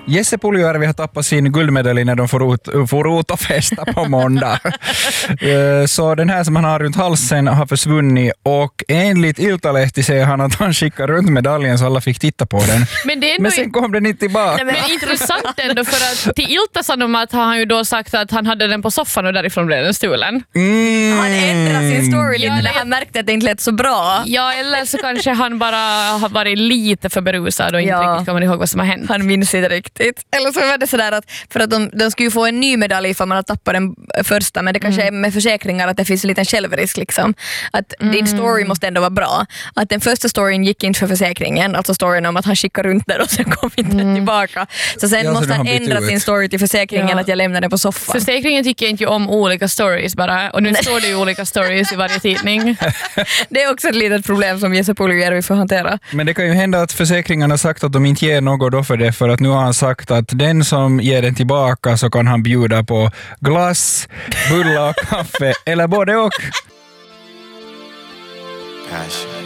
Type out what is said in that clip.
Jesse Puljujärvi har tappat sin guldmedalj när de får ut och festa på måndag. Så den här som han har runt halsen har försvunnit och enligt Iltalehti säger han att han skickar runt medaljen så alla fick titta på den. Men sen kom den inte tillbaka. Men intressant ändå, för att till Ilta sa de att han ju då sagt att han hade den på soffan och därifrån blev den stulen. Han ändrade sin story lite när han märkte att det inte lät så bra. Ja, eller så kanske han bara har varit lite för berusad och inte riktigt kommer ihåg vad som har hänt. Han minns inte riktigt. Eller så var det sådär att för att de skulle ju få en ny medalj för man har tappat den första, men det kanske är med försäkringar att det finns en liten självrisk liksom. Att din story måste ändå vara bra. Att den första storyn gick inte för försäkringen, alltså storyn om att han skickar runt där och sen kom inte tillbaka. Så sen måste han ändra sin story till försäkringen att jag lämnar den på soffan. Försäkringen tycker inte om olika stories bara, och nu står det ju olika stories i varje tidning. Det är också ett litet problem som Jesse Puljujärvi får hantera. Men det kan ju hända att försäkringen har sagt att de inte ger något då för det, för att nu har han sagt att den som ger den tillbaka så kan han bjuda på glass, bullar och kaffe eller både och. Passion.